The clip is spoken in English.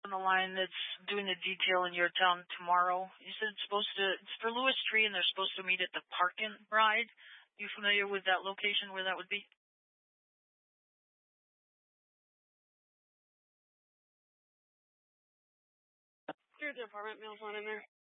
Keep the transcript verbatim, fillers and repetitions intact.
on the line that's doing the detail in your town tomorrow. You said it's supposed to, it's for Lewis Tree, and they're supposed to meet at the Park and Ride. You familiar with that location, where that would be? There's an apartment mail's on in there.